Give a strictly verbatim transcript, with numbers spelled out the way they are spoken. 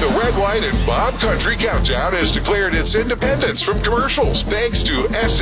The Red, White, and Bob Country Countdown has declared its independence from commercials thanks to S